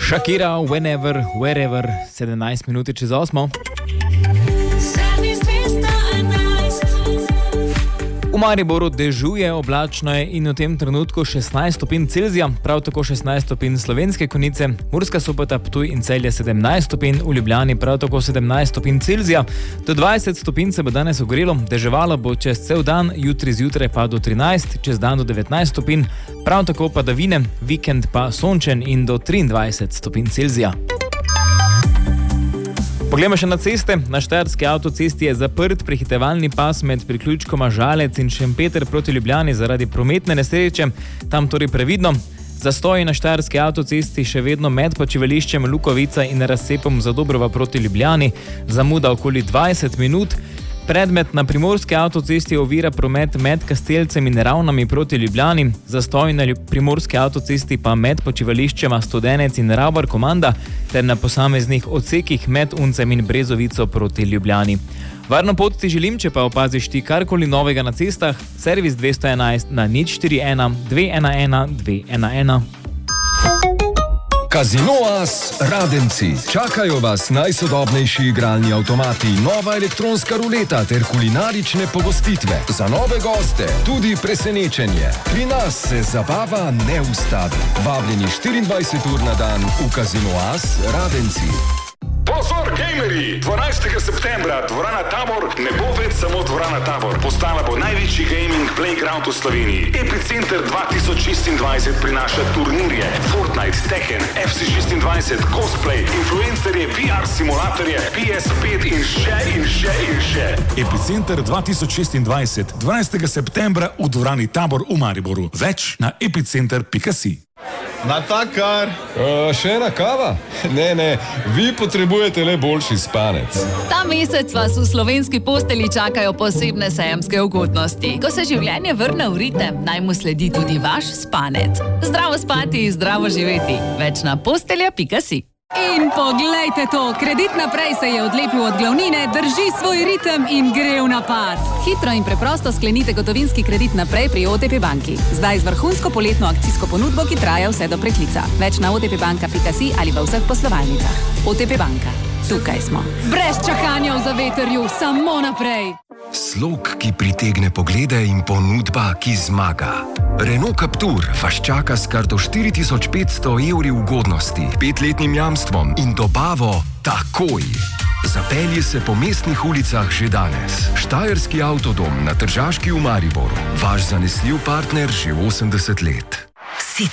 Shakira, whenever, wherever, 17 minut čez 8. V Mariboru dežuje, oblačno je in v tem trenutku 16 stopinj Celzija, prav tako 16 stopinj Slovenske Konjice, Murska Sobota, Ptuj in Celje 17 stopinj, v Ljubljani prav tako 17 stopinj Celzija, do 20 stopinj se bo danes ogrelo, deževalo bo čez cel dan, jutri zjutraj pa do 13, čez dan do 19 stopinj, prav tako padavine, vikend pa sončen in do 23 stopinj Celzija. Poglejmo še na ceste. Na Štajerski avtocesti je zaprt prehitevalni pas med priključkoma Žalec in Šempeter proti Ljubljani zaradi prometne nesreče. Tam torej previdno. Zastoji na Štajerski avtocesti še vedno med počivališčem Lukovica in razcepom Zadobrova proti Ljubljani. Zamuda okoli 20 minut. Predmet na Primorski avtocesti ovira promet med Kastelcem in Ravnami proti Ljubljani, zastoj na Primorski avtocesti pa med počivališčema Studenec in Ravbar Komanda ter na posameznih odsekih med Uncem in Brezovico proti Ljubljani. Varno pot ti želim, če pa opaziš ti karkoli novega na cestah, servis 211 na 041 211 211. Casino As Radenci. Čakajo vas najsodobnejši igralni avtomati, nova elektronska ruleta ter kulinarične pogostitve. Za nove goste tudi presenečenje. Pri nas se zabava ne ustavi. Vabljeni 24 ur na dan v Casino As Radenci. Pozor, gamerji! 12. septembra dvorana Tabor ne bo več samo dvorana Tabor. Postala bo največji gaming playground v Sloveniji. Epicenter 2026 prinaša turnirje, Fortnite, Tekken, FC26, cosplay, influencerje, VR simulatorje, PS5 in še. Epicenter 2026, 12. septembra v dvorani Tabor v Mariboru. Več na epicenter.si. Natakar! Še ena kava? Ne, vi potrebujete le boljši spanec. Ta mesec vas v slovenski posteli čakajo posebne sejemske ugodnosti. Ko se življenje vrne v ritem, naj mu sledi tudi vaš spanec. Zdravo spati, zdravo živeti. Več na postelja.si. In poglejte to, Kredit Naprej se je odlepil od glavnine, drži svoj ritem in gre v napad. Hitro in preprosto sklenite gotovinski kredit naprej pri OTP banki. Zdaj z vrhunsko poletno akcijsko ponudbo, ki traja vse do preklica. Več na otpbanka.si ali v vseh poslovalnicah. OTP banka. Tukaj smo. Brez čakanja v zavetrju, samo naprej. Slog, ki pritegne poglede in ponudba, ki zmaga. Renault Captur vas čaka s kar do 4500 evri ugodnosti, 5-letnim jamstvom in dobavo takoj. Zapelji se po mestnih ulicah že danes. Štajerski avtodom na Tržaški v Mariboru. Vaš zanesljiv partner že 80 let.